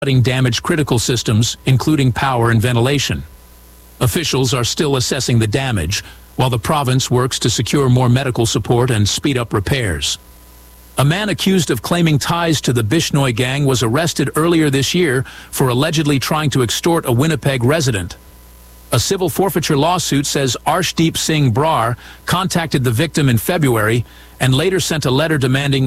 damaged critical systems, including power and ventilation. Officials are still assessing the damage, while the province works to secure more medical support and speed up repairs. A man accused of claiming ties to the Bishnoi gang was arrested earlier this year for allegedly trying to extort a Winnipeg resident. A civil forfeiture lawsuit says Arshdeep Singh Brar contacted the victim in February and later sent a letter demanding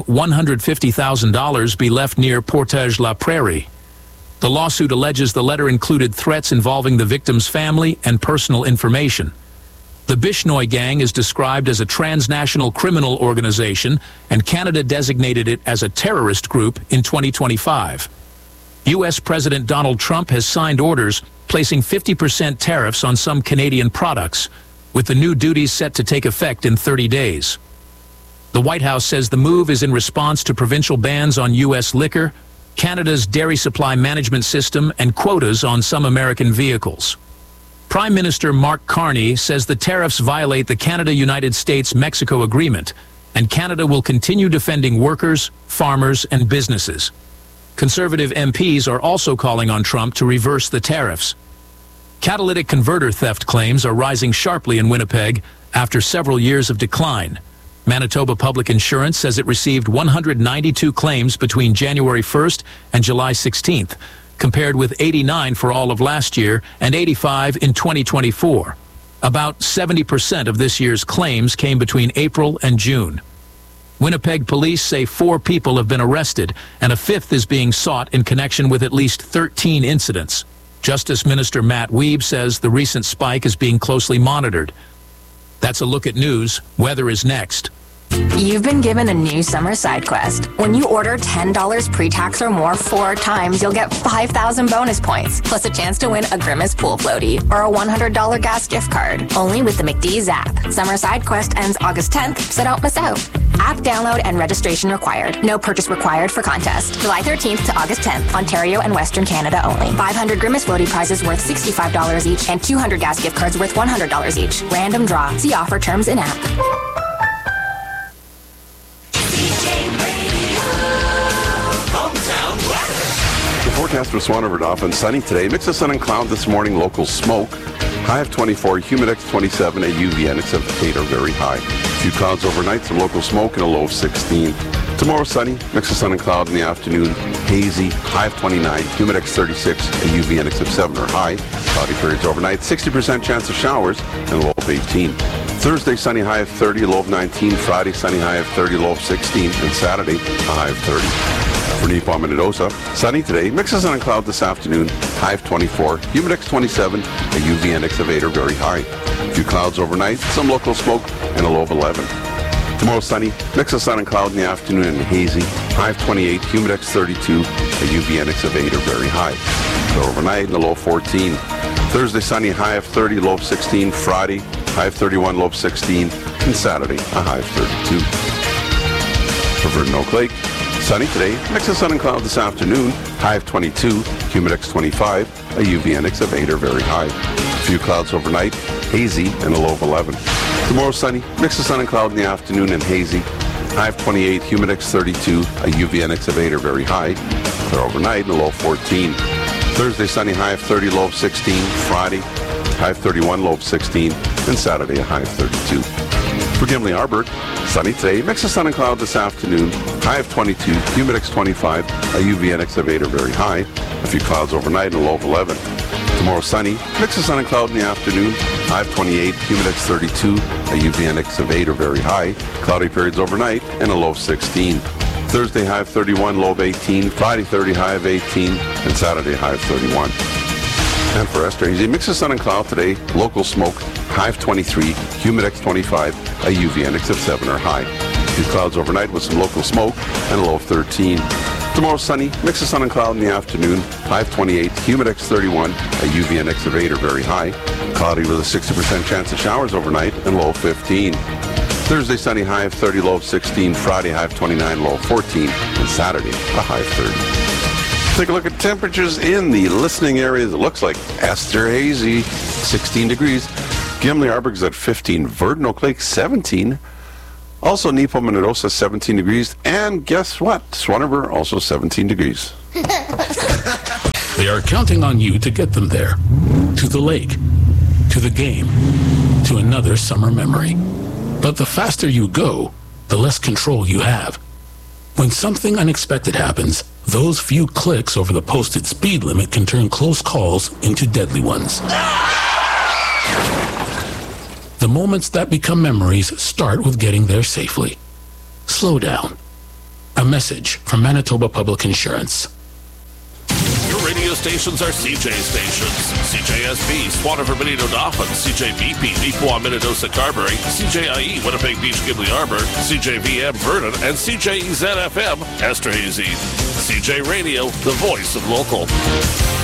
$150,000 be left near Portage la Prairie. The lawsuit alleges the letter included threats involving the victim's family and personal information. The Bishnoi gang is described as a transnational criminal organization, and Canada designated it as a terrorist group in 2025. U.S. President Donald Trump has signed orders placing 50% tariffs on some Canadian products, with the new duties set to take effect in 30 days. The White House says the move is in response to provincial bans on U.S. liquor, Canada's dairy supply management system, and quotas on some American vehicles. Prime Minister Mark Carney says the tariffs violate the Canada-United States-Mexico Agreement, and Canada will continue defending workers, farmers, and businesses. Conservative MPs are also calling on Trump to reverse the tariffs. Catalytic converter theft claims are rising sharply in Winnipeg after several years of decline. Manitoba Public Insurance says it received 192 claims between January 1st and July 16th, compared with 89 for all of last year and 85 in 2024. About 70% of this year's claims came between April and June. Winnipeg police say 4 people have been arrested, and a 5th is being sought in connection with at least 13 incidents. Justice Minister Matt Wiebe says the recent spike is being closely monitored. That's a look at news. Weather is next. You've been given a new summer side quest. When you order $10 pre-tax or more 4 times, you'll get 5,000 bonus points, plus a chance to win a Grimace pool floaty or a $100 gas gift card. Only with the McDee's app. Summer side quest ends August 10th, so don't miss out. App download and registration required. No purchase required for contest. July 13th to August 10th, Ontario and Western Canada only. 500 Grimace floaty prizes worth $65 each and 200 gas gift cards worth $100 each. Random draw. See offer terms in app. The forecast for Swan River Dauphin, sunny today. Mix of sun and cloud this morning. Local smoke. High of 24, humidex 27, a UV index of 8 are very high. Few clouds overnight, some local smoke, and a low of 16. Tomorrow sunny, mix of sun and cloud in the afternoon. Hazy, high of 29, humidex 36, a UV index of 7 are high. Cloudy periods overnight, 60% chance of showers, and a low of 18. Thursday, sunny, high of 30, low of 19. Friday, sunny, high of 30, low of 16. And Saturday, a high of 30. For Nepal, Minnedosa, sunny today, mix of sun and cloud this afternoon, high of 24, humidex 27, a UV index of 8 are very high. Few clouds overnight, some local smoke, and a low of 11. Tomorrow sunny, mix of sun and cloud in the afternoon and hazy, high of 28, humidex 32, a UV index of 8 are very high. So overnight, and a low of 14. Thursday, sunny, high of 30, low of 16. Friday, high of 31, low of 16. And Saturday, a high of 32. For Verdun Oak Lake, sunny today, mix of sun and cloud this afternoon, high of 22, humidex 25, a UV index of 8 are very high. A few clouds overnight, hazy, and a low of 11. Tomorrow sunny, mix of sun and cloud in the afternoon and hazy, high of 28, humidex 32, a UV index of 8 are very high. Clear overnight and a low of 14. Thursday sunny, high of 30, low of 16. Friday, high of 31, low of 16. And Saturday, a high of 32. For Gimli Arbor, sunny today, mix of sun and cloud this afternoon, high of 22, humidex 25, a UV index of 8 are very high. A few clouds overnight and a low of 11. Tomorrow sunny, mix of sun and cloud in the afternoon, high of 28, humidex 32, a UV index of 8 are very high. Cloudy periods overnight and a low of 16. Thursday, high of 31, low of 18. Friday, 30, high of 18. And Saturday, high of 31. And for Esther Hazy, mix of sun and cloud today, local smoke, high of 23, humidex 25, a UV index of 7 are high. Few clouds overnight with some local smoke and a low of 13. Tomorrow sunny, mix of sun and cloud in the afternoon, high of 28, humidex 31, a UV index of 8 are very high. Cloudy with a 60% chance of showers overnight and low of 15. Thursday sunny, high of 30, low of 16. Friday, high of 29, low of 14. And Saturday, a high of 30. Take a look at temperatures in the listening areas. It looks like Esther Hazy, 16 degrees. Gimli Arborg's at 15. Verdun Oak Lake, 17. Also, Nepo Minnedosa, 17 degrees. And guess what? Swan River, also 17 degrees. They are counting on you to get them there. To the lake, to the game, to another summer memory. But the faster you go, the less control you have. When something unexpected happens, those few clicks over the posted speed limit can turn close calls into deadly ones. The moments that become memories start with getting there safely. Slow down. A message from Manitoba Public Insurance. Your radio stations are CJ stations. CJSB, Swaniford, Benito, Dauphin, CJBP, Neepawa, Minnedosa, Carberry, CJIE, Winnipeg Beach, Gimli Arbor, CJVM, Vernon, and CJEZ-FM, Esterhazy. CJ Radio, the voice of local.